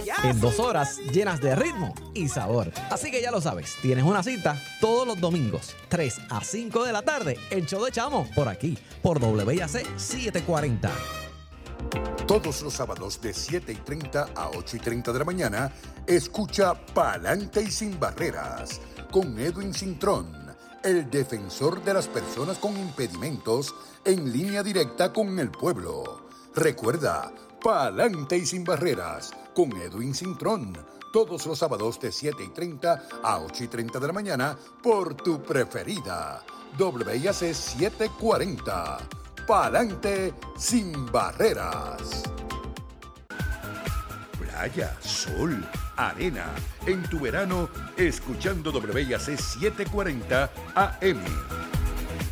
en 2 horas llenas de ritmo y sabor. Así que ya lo sabes, tienes una cita todos los domingos, 3 a 5 de la tarde, el show de Chamo, por aquí, por WIAC 740. Todos los sábados de 7:30 a 8:30 de la mañana, escucha Pa'lante y Sin Barreras con Edwin Cintrón, el defensor de las personas con impedimentos, en línea directa con el pueblo. Recuerda, Pa'lante y Sin Barreras con Edwin Cintrón, todos los sábados de 7:30 a 8:30 de la mañana por tu preferida, WIAC 740. Pa'lante Sin Barreras. Playa, sol, arena. En tu verano, escuchando WIAC 740 AM.